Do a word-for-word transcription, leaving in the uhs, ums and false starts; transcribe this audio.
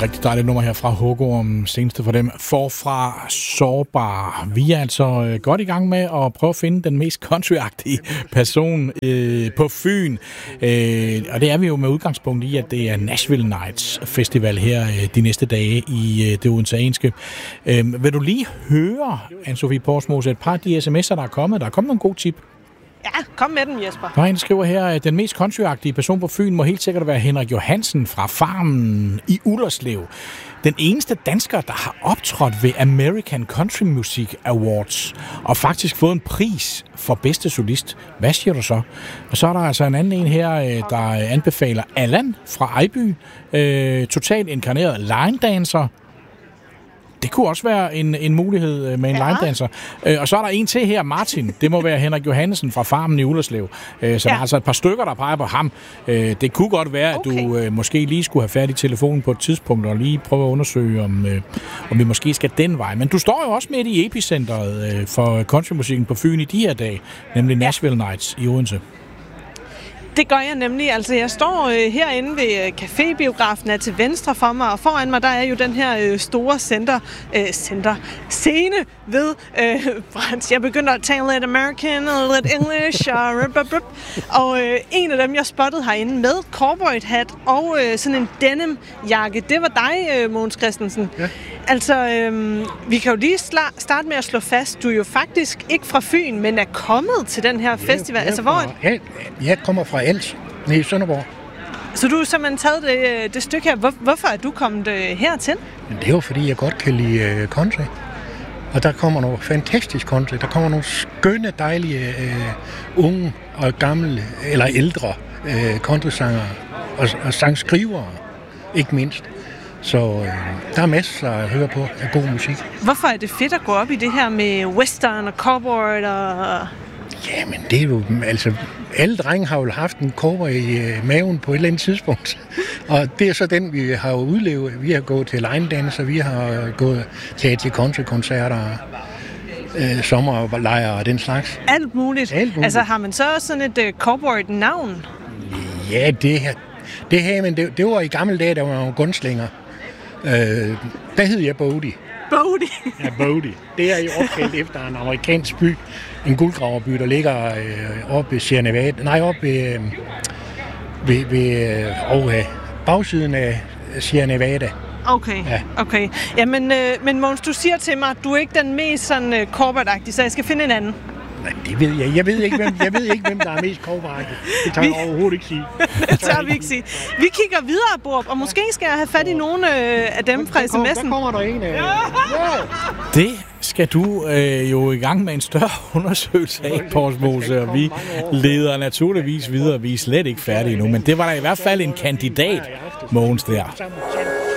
rigtig dejligt nummer her fra Hugo, seneste for dem. Forfra sårbar. Vi er altså godt i gang med at prøve at finde den mest countryagtige person øh, på Fyn. Øh, og det er vi jo med udgangspunkt i, at det er Nashville Nights Festival her øh, de næste dage i øh, det odenseanske. Øh, vil du lige høre, Anne-Sophie Porsmose, et par af de sms'er, der er kommet? Der er kommet nogle gode tip. Ja, kom med dem, Jesper. Der er en, der skriver her, at den mest countryagtige person på Fyn må helt sikkert være Henrik Johansen fra Farmen i Ullerslev. Den eneste dansker, der har optrådt ved American Country Music Awards og faktisk fået en pris for bedste solist. Hvad siger du så? Og så er der altså en anden en her, der anbefaler Allan fra Ejby. Øh, totalt inkarneret line dancer. Det kunne også være en, en mulighed med en ja. line-dancer. Øh, og så er der en til her, Martin. Det må være Henrik Johansen fra Farmen i Ullerslev. Øh, så ja. der er altså et par stykker, der peger på ham. Øh, det kunne godt være, okay. at du øh, måske lige skulle have fat i telefonen på et tidspunkt og lige prøve at undersøge, om, øh, om vi måske skal den vej. Men du står jo også midt i epicentret øh, for countrymusikken på Fyn i de her dage, nemlig Nashville Nights i Odense. Det gør jeg nemlig. Altså, jeg står øh, herinde ved øh, Cafébiografen er til venstre for mig, og foran mig, der er jo den her øh, store center, øh, center, scene ved øh, Frans. Jeg begynder at tale lidt American og lidt English, og, rup, rup, rup. og øh, en af dem, jeg spottede herinde med cowboy hat og øh, sådan en denim jakke, det var dig, øh, Mogens Christensen. Ja. Altså, øh, vi kan jo lige sla- starte med at slå fast, du er jo faktisk ikke fra Fyn, men er kommet til den her festival. Jeg, altså, hvor... jeg, jeg kommer fra Als, nede i Sønderborg. Så du har simpelthen taget det, det stykke her. Hvor, hvorfor er du kommet uh, hertil? Men det er jo, fordi jeg godt kan lide uh, country. Og der kommer nogle fantastisk country. Der kommer nogle skønne, dejlige uh, unge og gamle, eller ældre uh, countrysanger og, og sangskrivere, ikke mindst. Så øh, der er masser at høre på af god musik. Hvorfor er det fedt at gå op i det her med western og cowboy og... Jamen, det er jo... Altså, alle drenge har jo haft en cowboy i øh, maven på et eller andet tidspunkt. Og det er så den, vi har udlevet. Vi har gået til line-dancer, vi har gået til, til country-koncerter, øh, sommerlejre og den slags. Alt muligt. Alt muligt. Altså, har man så sådan et uh, cowboy-navn? Ja, det her... Det her, men det, det var i gamle dage, der var nogle gunslinger. Øh, der hed jeg Bodie. Bodie? Ja, Bodie. Det er jo opkaldt efter en amerikansk by. En guldgraverby, der ligger øh, oppe ved Sierra Nevada. Nej, oppe ved, øh, ved, ved øh, øh, bagsiden af Sierra Nevada. Okay, ja. okay. Jamen, øh, men Mogens, du siger til mig, at du er ikke den mest sådan øh, corporate-agtige, så jeg skal finde en anden. Nej, det ved jeg. Jeg ved ikke, hvem, jeg ved ikke, hvem der er mest corporate. Det tager vi... jeg overhovedet ikke sige. Det tager vi ikke sige. Vi kigger videre, Bob, og måske skal jeg have fat i nogle øh, af dem fra sms'en. Der kommer der en af. Ja. Det skal du øh, jo i gang med en større undersøgelse af, Porsmose, og vi leder naturligvis videre. Vi er slet ikke færdige nu, men det var da i hvert fald en kandidat, Mogens, der.